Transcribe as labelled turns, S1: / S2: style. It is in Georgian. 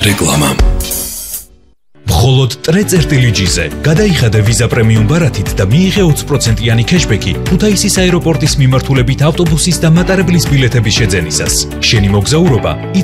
S1: რეკლამა.
S2: მხოლოდ ტრე.ჯი-ზე გადაიხადე ვიზა პრემიუმ ბარათით და მიიღე 20%-იანი ქეშბექი ქუთაისის აეროპორტის მიმართულებით ავტობუსის და მატარებლის ბილეთების შეძენისას. შენი მოგზაურობა